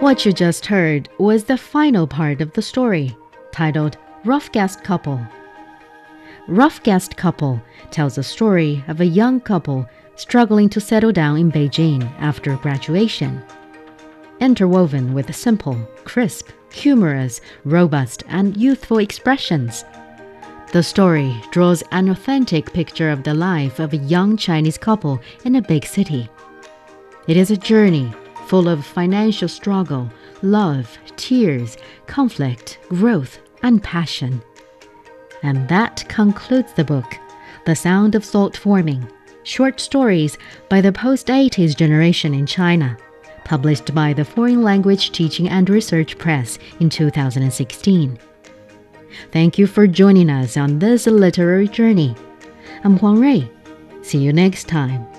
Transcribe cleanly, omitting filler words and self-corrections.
What you just heard was the final part of the story, titled Rough Guest Couple. Rough Guest Couple tells the story of a young couple struggling to settle down in Beijing after graduation. Interwoven with simple, crisp, humorous, robust, and youthful expressions, the story draws an authentic picture of the life of a young Chinese couple in a big city. It is a journey full of financial struggle, love, tears, conflict, growth, and passion. And that concludes the book, The Sound of Salt Forming, Short Stories by the Post-80s Generation in China, published by the Foreign Language Teaching and Research Press in 2016. Thank you for joining us on this literary journey. I'm Huang Rui. See you next time.